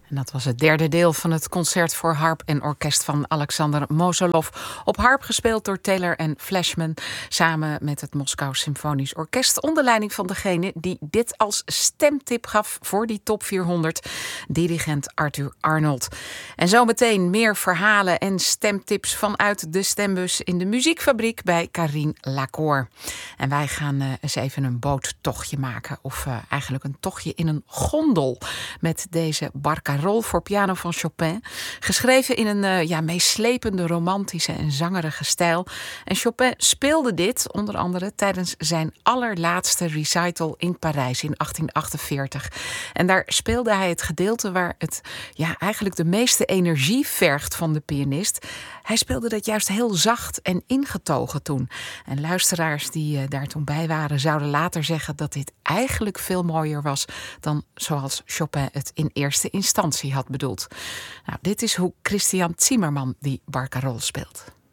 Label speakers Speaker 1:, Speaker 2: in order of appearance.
Speaker 1: En dat was het derde deel van het concert voor harp en orkest van Alexander Mosolov. Op harp gespeeld door Taylor en Flashman. Samen met het Moskou Symfonisch Orkest. Onder leiding van degene die dit als stemtip gaf voor die top 400. Dirigent Arthur Arnold. En zometeen meer verhalen en stemtips vanuit de stembus in de muziekfabriek bij Karine Lacour. En wij gaan eens even een boottochtje maken. Of eigenlijk een tochtje in een gondel. Met deze Barcarolle voor piano van Chopin. Geschreven in een meeslepende, romantische en zangerige stijl. En Chopin speelde dit onder andere tijdens zijn allerlaatste recital in Parijs in 1848. En daar speelde hij het gedeelte waar het eigenlijk de meeste energie vergt van de pianist. Hij speelde dat juist heel zacht en ingetogen toen. En luisteraars die daar toen bij waren zouden later zeggen dat dit eigenlijk veel mooier was dan zoals Chopin het in eerste instantie had bedoeld. Nou, dit is hoe Christian Zimmermann die Barcarolle speelt.